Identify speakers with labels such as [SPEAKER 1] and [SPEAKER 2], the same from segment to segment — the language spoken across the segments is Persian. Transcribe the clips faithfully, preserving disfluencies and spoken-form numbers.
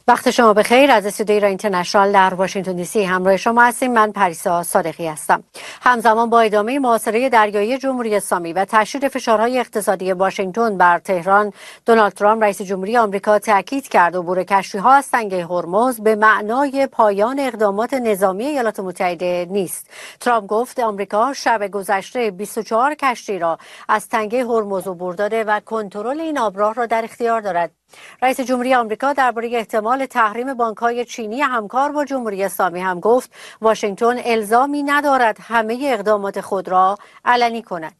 [SPEAKER 1] وقت شما بخیر. از استودیوی ایران اینترنشنال در واشنگتن دی سی همراه شما هستیم. من پریسا صادقی هستم. همزمان با ادامه محاصره دریایی جمهوری اسلامی و تشدید فشارهای اقتصادی واشنگتن بر تهران، دونالد ترامپ رئیس جمهوری آمریکا تاکید کرد عبور کشتی‌ها از تنگه هرمز به معنای پایان اقدامات نظامی ایالات متحده نیست. ترامپ گفت آمریکا شب گذشته بیست و چهار کشتی را از تنگه هرمز عبور داده و کنترل این آبراه را در اختیار دارد. رئیس جمهوری آمریکا درباره احتمال تحریم بانک‌های چینی همکار با جمهوری اسلامی هم گفت واشنگتن الزامی ندارد همه اقدامات خود را علنی کند.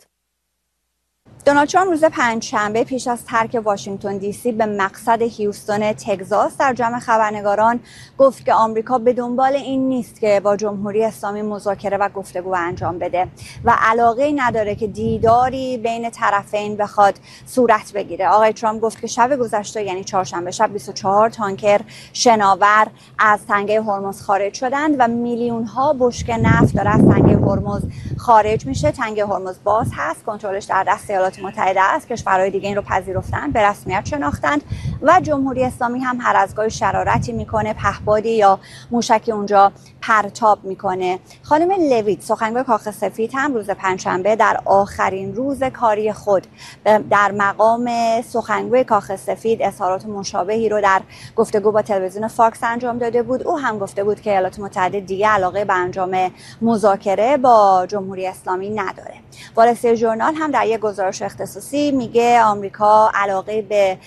[SPEAKER 2] دونالد ترامپ روز پنجشنبه پیش از ترک واشنگتن دی سی به مقصد هیوستون تگزاس در جمع خبرنگاران گفت که آمریکا به دنبال این نیست که با جمهوری اسلامی مذاکره و گفتگو انجام بده و علاقه نداره که دیداری بین طرفین بخواد صورت بگیره. آقای ترامپ گفت که شب گذشته یعنی چهارشنبه شب بیست و چهار تانکر شناور از تنگه هرمز خارج شدند و میلیون ها بشکه نفت داره از تنگه هرمز خارج میشه. تنگه هرمز باز هست، کنترلش در دست ایالات متحده است. کشورهای دیگه این رو پذیرفتن، به رسمیت شناختند و جمهوری اسلامی هم هر از گاهی شرارتی میکنه، پهپادی یا موشکی اونجا پرتاب میکنه. خانم لویت سخنگوی کاخ سفید هم روز پنجشنبه در آخرین روز کاری خود در مقام سخنگوی کاخ سفید اظهارات مشابهی رو در گفتگو با تلویزیون فاکس انجام داده بود. او هم گفته بود که ایالات متحده دیگه علاقه به انجام مذاکره با جمهوری اسلامی نداره. وال استریت ژورنال هم در یک گزارش اختصاصی میگه آمریکا علاقه به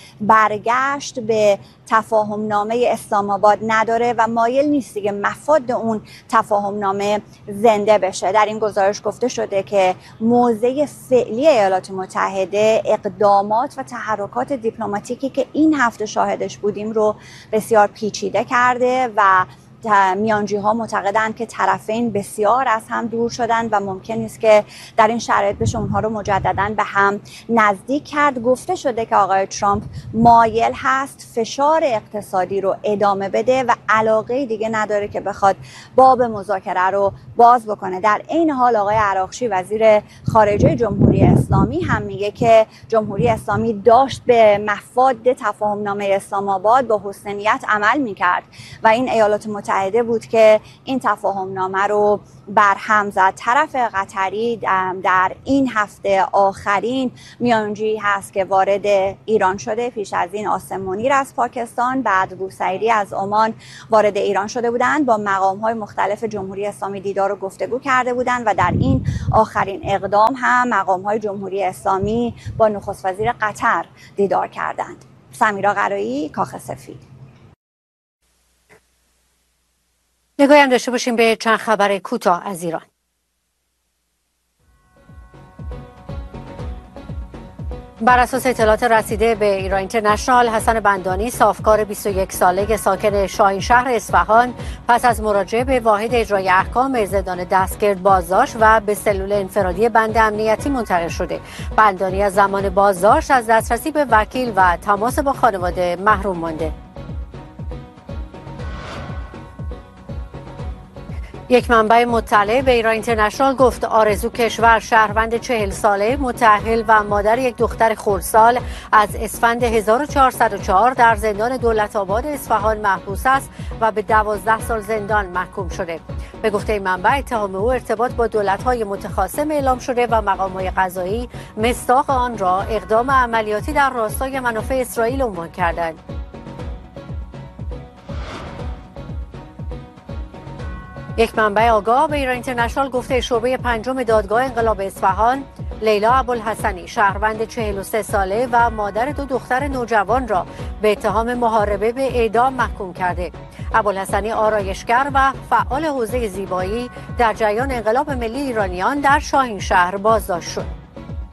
[SPEAKER 2] برگشت به تفاهم نامه اسلام آباد نداره و مایل نیست دیگه مفاد اون تفاهم نامه زنده بشه. در این گزارش گفته شده که موضع فعلی ایالات متحده اقدامات و تحرکات دیپلماتیکی که این هفته شاهدش بودیم رو بسیار پیچیده کرده و میانجی ها معتقدند که طرفین بسیار از هم دور شدند و ممکن نیست که در این شرایط بشه اونها رو مجددا به هم نزدیک کرد. گفته شده که آقای ترامپ مایل هست فشار اقتصادی رو ادامه بده و علاقه دیگه نداره که بخواد باب مذاکره رو باز بکنه. در این حال آقای عراقچی وزیر خارجه جمهوری اسلامی هم میگه که جمهوری اسلامی داشت به مفاد تفاهم نامه اسلام آباد با حسن نیت عمل میکرد و این ایالات متحده بود که این تفاهم نامه رو برهم زد. طرف قطری در این هفته آخرین میانجی هست که وارد ایران شده. پیش از این آسم منیر از پاکستان، بعد بوسعیدی از عمان وارد ایران شده بودند. با مقام‌های مختلف جمهوری اسلامی دیدار و گفتگو کرده بودند و در این آخرین اقدام هم مقام‌های جمهوری اسلامی با نخست وزیر قطر دیدار کردند. سمیرا قرایی، کاخ سفید.
[SPEAKER 1] نگاهی هم داشته باشیم به چند خبر کوتاه از ایران. بر اساس اطلاعات رسیده به ایران اینترنشنال، حسن بندانی صافکار بیست و یک ساله ساکن شاهینشهر اصفهان پس از مراجعه به واحد اجرای احکام زندان دستگرد بازداشت و به سلول انفرادی بند امنیتی منتقل شده. بندانی از زمان بازداشت از دسترسی به وکیل و تماس با خانواده محروم مانده. یک منبع مطلع به ایران اینترنشنال گفت آرزو کشور، شهروند چهل ساله متأهل و مادر یک دختر خردسال، از اسفند هزار و چهارصد و چهار در زندان دولت آباد اصفهان محبوس است و به دوازده سال زندان محکوم شده. به گفته این منبع اتهام او ارتباط با دولت‌های متخاصم اعلام شده و مقام‌های قضایی مصداق آن را اقدام عملیاتی در راستای منافع اسرائیل عنوان کردند. یک منبع آگاه به ایران اینترنشنال گفته شعبه پنجم دادگاه انقلاب اصفهان لیلا ابوالحسنی، شهروند چهل و سه ساله و مادر دو دختر نوجوان را به اتهام محاربه به اعدام محکوم کرده. ابوالحسنی آرایشگر و فعال حوزه زیبایی در جریان انقلاب ملی ایرانیان در شاهینشهر بازداشت شد.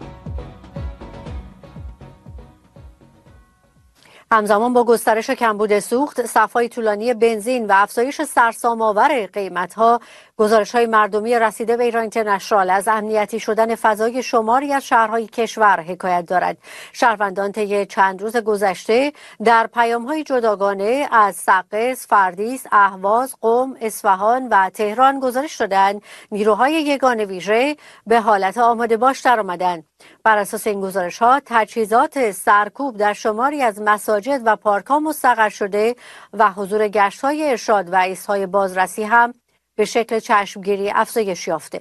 [SPEAKER 1] همزمان با گسترش کمبود سوخت، صف‌های طولانی بنزین و افزایش سرسام‌آور قیمت‌ها، گزارش‌های مردمی رسیده به ایران اینترنشنال از امنیتی شدن فضای شماری از شهرهای کشور حکایت دارد. شهروندان طی چند روز گذشته در پیام‌های جداگانه از سقز، فردیس، اهواز، قم، اصفهان و تهران گزارش دادند نیروهای یگان ویژه به حالت آماده باش درآمدند. بر اساس این گزارش‌ها تجهیزات سرکوب در شماری از مساجد و پارک‌ها مستقر شده و حضور گشت‌های ارشاد و ایست‌های بازرسی هم به شکل چشمگیری افزایش یافته.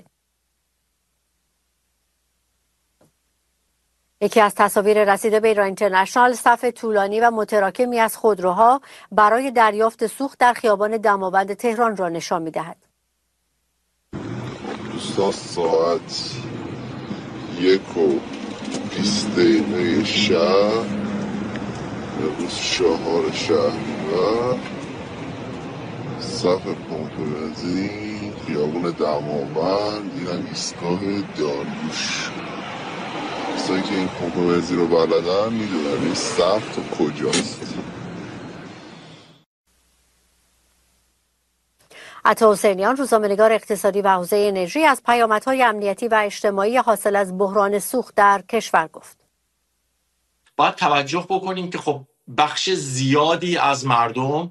[SPEAKER 1] یکی از تصاویر رسیده به ایران اینترنشنال صف طولانی و متراکمی از خودروها برای دریافت سوخت در خیابان دماوند تهران را نشان می‌دهد.
[SPEAKER 3] دوستان ساعت یک و بیست دقیقه شب روز چهار شهریور صف پمپ بنزین خیابون دماوند، اینم ایستگاه داریوش. کسایی که این پمپ بنزین رو بلدن میدونن این صف تا کجاست.
[SPEAKER 1] عطا حسینیان، روزنامه‌نگار اقتصادی و حوزه انرژی، از پیامدهای امنیتی و اجتماعی حاصل از بحران سوخت در کشور گفت.
[SPEAKER 4] باید توجه بکنیم که خب بخش زیادی از مردم،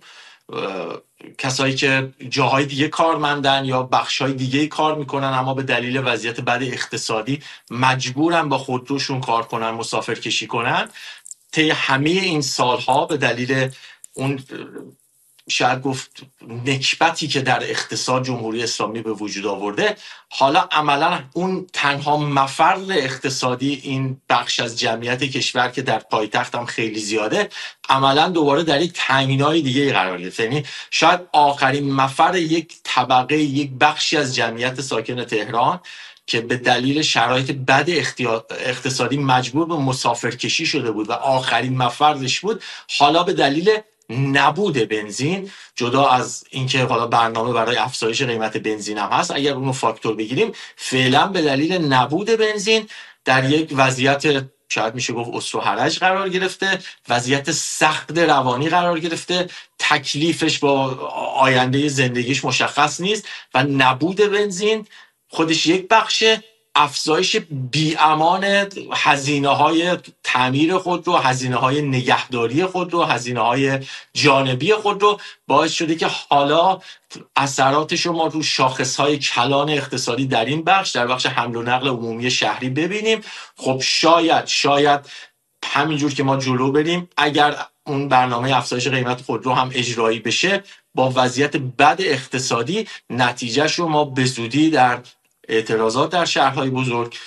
[SPEAKER 4] کسایی که جاهای دیگه کارمندن یا بخشای دیگه کار میکنن اما به دلیل وضعیت بد اقتصادی مجبورن با خودروشون کار کنن، مسافر کشی کنن. طی همه این سالها به دلیل اون شاید گفت نکبتی که در اقتصاد جمهوری اسلامی به وجود آورده، حالا عملا اون تنها مفر اقتصادی این بخش از جمعیت کشور که در پایتخت هم خیلی زیاده، عملا دوباره در یک تنگنای دیگه قرار گرفت. یعنی شاید آخرین مفر یک طبقه، یک بخشی از جمعیت ساکن تهران که به دلیل شرایط بد اقتصادی مجبور به مسافرکشی شده بود و آخرین مفرش بود، حالا به دلیل نبود بنزین، جدا از اینکه حالا برنامه برای افزایش قیمت بنزین هم هست، اگر اونو فاکتور بگیریم، فعلا به دلیل نبود بنزین در یک وضعیت شاید میشه گفت اسر و حرج قرار گرفته، وضعیت سخت روانی قرار گرفته، تکلیفش با آینده زندگیش مشخص نیست و نبود بنزین خودش یک بخشه، افزایش بی‌امان هزینه‌های تعمیر خود رو، هزینه‌های نگهداری خود رو، هزینه‌های جانبی خود رو باعث شده که حالا اثراتش رو ما رو شاخص‌های کلان اقتصادی در این بخش، در بخش حمل و نقل عمومی شهری ببینیم. خب شاید شاید همینجور که ما جلو بریم، اگر اون برنامه افزایش قیمت خودرو هم اجرایی بشه، با وضعیت بد اقتصادی نتیجهش رو ما به زودی در اعتراضات در شهرهای بزرگ،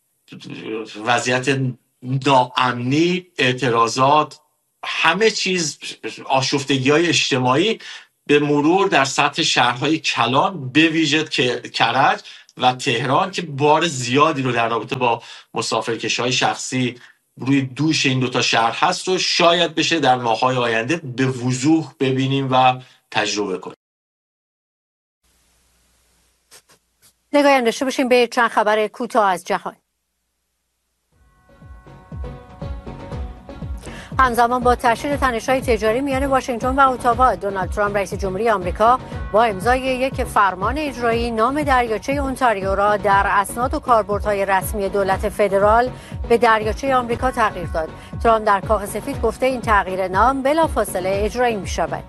[SPEAKER 4] وضعیت ناامنی، اعتراضات، همه چیز، آشفتگی‌های اجتماعی به مرور در سطح شهرهای کلان، به ویژه کرج و تهران که بار زیادی رو در رابطه با مسافرکشی‌های شخصی روی دوش این دوتا شهر هست رو شاید بشه در ماه‌های آینده به وضوح ببینیم و تجربه کنیم.
[SPEAKER 1] نگاهی هم داشته باشیم به چند خبر کوتاه از جهان. همزمان با تشدید تنش‌های تجاری میان واشنگتن و اتاوا، دونالد ترامپ رئیس جمهوری آمریکا با امضای یک فرمان اجرایی نام دریاچه اونتاریو را در اسناد و کاربردهای رسمی دولت فدرال به دریاچه آمریکا تغییر داد. ترامپ در کاخ سفید گفته این تغییر نام بلافاصله اجرایی می‌شود.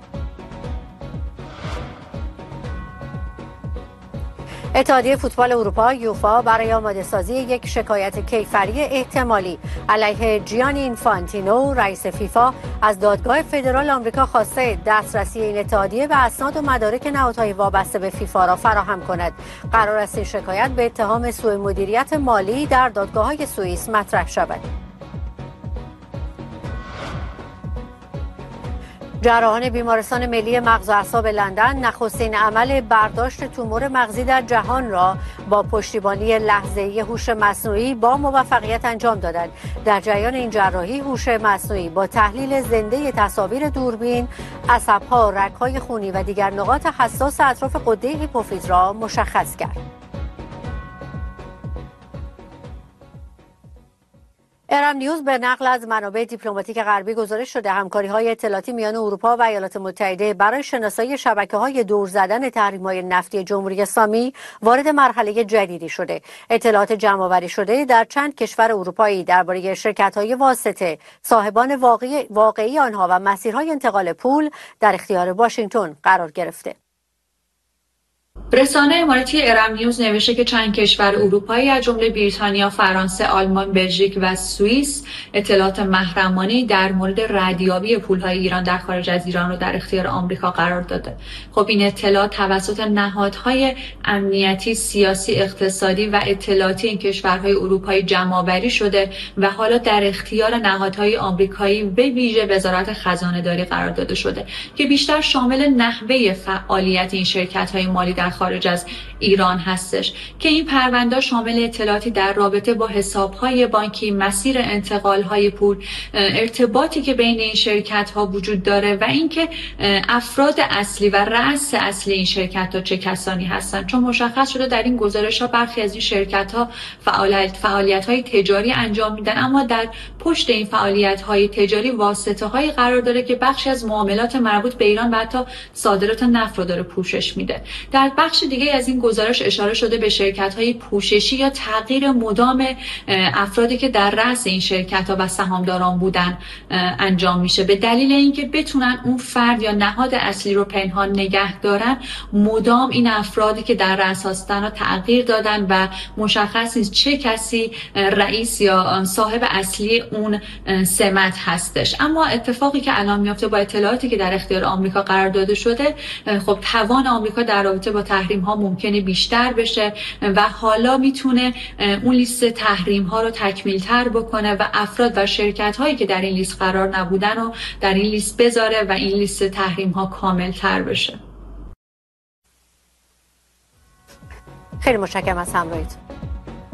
[SPEAKER 1] اتحادیه فوتبال اروپا یوفا برای آماده سازی یک شکایت کیفری احتمالی علیه جیانی اینفانتینو رئیس فیفا از دادگاه فدرال آمریکا خواسته دسترسی این اتحادیه به اسناد و مدارک نهادهای وابسته به فیفا را فراهم کند. قرار است این شکایت به اتهام سوء مدیریت مالی در دادگاه‌های سوئیس مطرح شود. جراحان بیمارستان ملی مغز و اعصاب لندن نخستین عمل برداشت تومور مغزی در جهان را با پشتیبانی لحظه‌ای هوش مصنوعی با موفقیت انجام دادند. در جریان این جراحی هوش مصنوعی با تحلیل زنده تصاویر دوربین، عصب‌ها، رگ‌های خونی و دیگر نقاط حساس اطراف غده هیپوفیز را مشخص کرد. ارم نیوز به نقل از منابع دیپلماتیک غربی گزارش شده همکاری‌های اطلاعاتی میان اروپا و ایالات متحده برای شناسایی شبکه‌های دور زدن تحریم‌های نفتی جمهوری اسلامی وارد مرحله جدیدی شده. اطلاعات جمع‌آوری شده در چند کشور اروپایی درباره شرکت‌های واسطه، صاحبان واقعی, واقعی آنها و مسیرهای انتقال پول در اختیار واشنگتن قرار گرفته.
[SPEAKER 5] رسانه اماراتی ارم نیوز نوشته که چند کشور اروپایی از جمله بریتانیا، فرانسه، آلمان، بلژیک و سوئیس اطلاعات محرمانه‌ای در مورد ردیابی پول‌های ایران در خارج از ایران رو در اختیار آمریکا قرار داده. خب این اطلاعات توسط نهادهای امنیتی، سیاسی، اقتصادی و اطلاعاتی این کشورهای اروپایی جمع‌آوری شده و حالا در اختیار نهادهای آمریکایی به ویژه وزارت خزانه‌داری قرار داده شده که بیشتر شامل نحوه فعالیت این شرکت‌های مالی در خارج از ایران هستش که این پرونده شامل اطلاعاتی در رابطه با حساب‌های بانکی، مسیر انتقال‌های پول، ارتباطی که بین این شرکت‌ها وجود داره و اینکه افراد اصلی و رأس اصلی این شرکت‌ها چه کسانی هستند. چون مشخص شده در این گزارش‌ها برخی از این شرکت‌ها فعالیت فعالیت‌های تجاری انجام میدن، اما در پشت این فعالیت‌های تجاری واسطه‌هایی قرار داره که بخشی از معاملات مربوط به ایران و حتی صادرات نفت رو داره پوشش میده. در بخش دیگه از این گزارش اشاره شده به شرکت‌های پوششی یا تغییر مدام افرادی که در رأس این شرکت‌ها و سهامداران بودن انجام میشه به دلیل اینکه بتونن اون فرد یا نهاد اصلی رو پنهان نگه دارن. مدام این افرادی که در رأس هستن رو تغییر دادن و مشخص نیست چه کسی رئیس یا صاحب اصلی اون سمت هستش. اما اتفاقی که الان میفته با اطلاعاتی که در اختیار آمریکا قرار داده شده، خب توان آمریکا در رابطه با تحریم ها ممکنه بیشتر بشه و حالا میتونه اون لیست تحریم ها رو تکمیل تر بکنه و افراد و شرکت هایی که در این لیست قرار نبودن رو در این لیست بذاره و این لیست تحریم ها کامل تر بشه.
[SPEAKER 1] خیلی متشکرم از همراهیتون.